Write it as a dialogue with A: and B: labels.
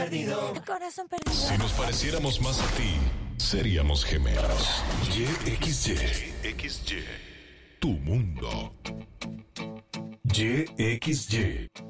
A: perdido.
B: Corazón perdido.
C: Si nos pareciéramos más a ti, seríamos gemelos. YXY. Tu mundo. YXY.